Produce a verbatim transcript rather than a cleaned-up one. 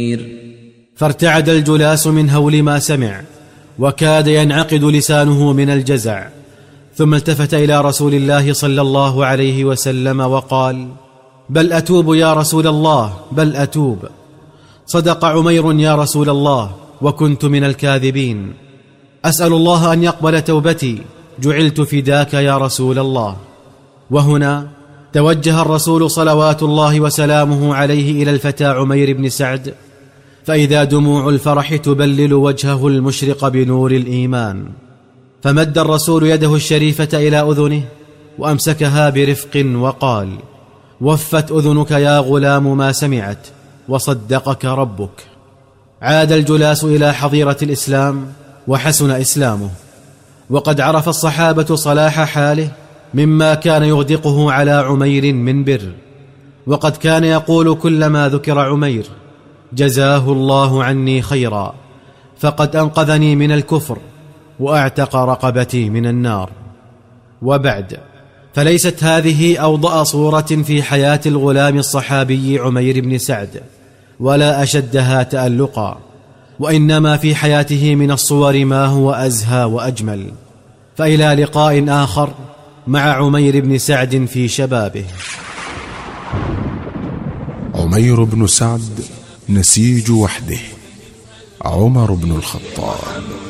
فارتعد الجلاس من هول ما سمع، وكاد ينعقد لسانه من الجزع، ثم التفت إلى رسول الله صلى الله عليه وسلم وقال: بل أتوب يا رسول الله، بل أتوب. صدق عمير يا رسول الله، وكنت من الكاذبين. أسأل الله أن يقبل توبتي، جعلت فداك يا رسول الله. وهنا توجه الرسول صلوات الله وسلامه عليه إلى الفتى عمير بن سعد، فإذا دموع الفرح تبلل وجهه المشرق بنور الإيمان، فمد الرسول يده الشريفة إلى أذنه وأمسكها برفق وقال: وفت أذنك يا غلام ما سمعت، وصدقك ربك. عاد الجلاس إلى حظيرة الإسلام وحسن إسلامه، وقد عرف الصحابة صلاح حاله مما كان يغدقه على عمير من بر، وقد كان يقول كلما ذكر عمير: جزاه الله عني خيرا، فقد أنقذني من الكفر وأعتق رقبتي من النار. وبعد، فليست هذه أوضأ صورة في حياة الغلام الصحابي عمير بن سعد، ولا أشدها تألقا، وإنما في حياته من الصور ما هو أزهى وأجمل. فإلى لقاء آخر مع عمير بن سعد في شبابه. عمير بن سعد نسيج وحده، عمر بن الخطاب.